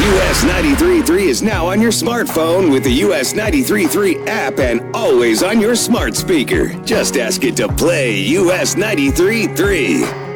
US 93.3 is now on your smartphone with the US 93.3 app and always on your smart speaker. Just ask it to play US 93.3.